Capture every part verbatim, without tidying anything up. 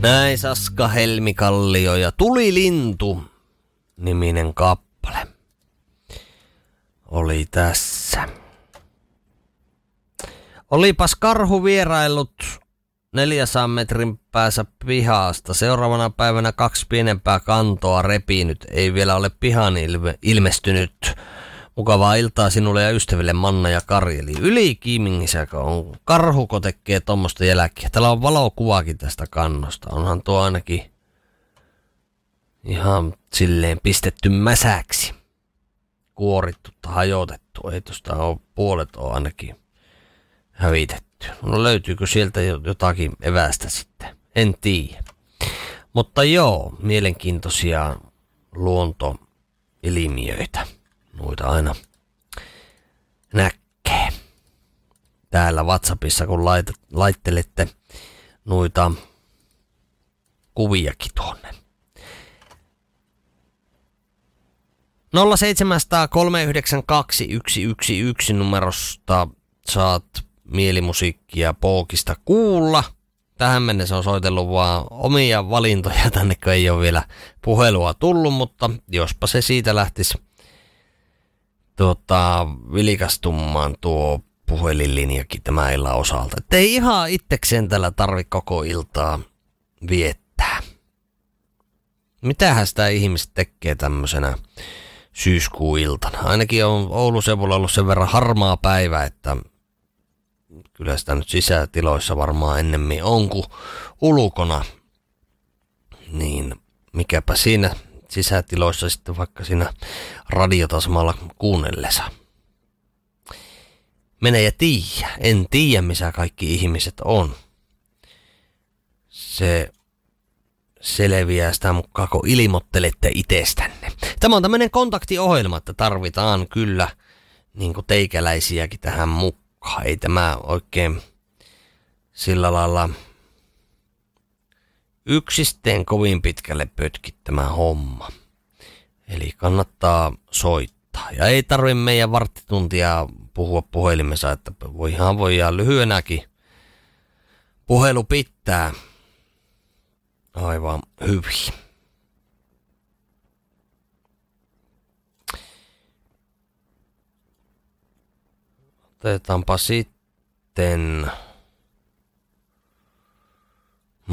Näin Saska Helmikallio ja Tulilintu niminen kappale oli tässä. Olipas karhu vieraillut neljänsadan metrin päässä pihasta. Seuraavana päivänä kaksi pienempää kantoa repinyt. Ei vielä ole pihan ilme- ilmestynyt. Mukavaa iltaa sinulle ja ystäville Manna ja Kari. Eli Yli Kiimingissä on karhuko tekee tuommoista jälkiä. Täällä on valokuvaakin tästä kannosta. Onhan tuo ainakin ihan silleen pistetty mäsäksi. Kuorittu tai hajotettu. Ei tuosta ole, puolet on ainakin hävitetty. No löytyykö sieltä jotakin evästä sitten? En tiedä. Mutta joo, mielenkiintoisia luontoilmiöitä. Noita aina näkee. Täällä WhatsAppissa, kun lait, laittelette noita kuviakin tuonne. nolla seitsemän nolla nolla kolme yhdeksän kaksi yksi yksi yksi numerosta saat mielimusiikkia Pookista kuulla. Tähän mennessä on soitellut vaan omia valintoja tänne, kun ei ole vielä puhelua tullut, mutta jospa se siitä lähtisi tuota, vilikastumaan tuo puhelinlinjakin tämä illan osalta. Et ei ihan itsekseen tällä tarvi koko iltaa viettää. Mitähän sitä ihmiset tekee tämmöisenä syyskuuiltana? Ainakin on Oulun seudulla ollut sen verran harmaa päivä, että kyllä sitä nyt sisätiloissa varmaan ennemmin on kuin ulkona. Niin mikäpä siinä sisätiloissa sitten vaikka siinä radiotasmalla kuunnellessa. Mene ja tiiä. En tiedä, missä kaikki ihmiset on. Se selviää sitä mukaan, kun ilmoittelette itsestänne. Tämä on tämmöinen kontaktiohjelma, että tarvitaan kyllä niin kuin teikäläisiäkin tähän mukaan. Ei tämä oikein sillä lailla yksisteen kovin pitkälle pötki tämä homma. Eli kannattaa soittaa. Ja ei tarvitse meidän varttituntia puhua puhelimessa, että voihan voidaan lyhyenäkin puhelu pitää aivan hyvin. Otetaanpa sitten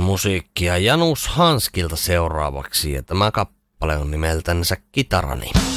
musiikkia Janus Hanskilta seuraavaksi. Ja tämä kappale on nimeltänsä Kitarani.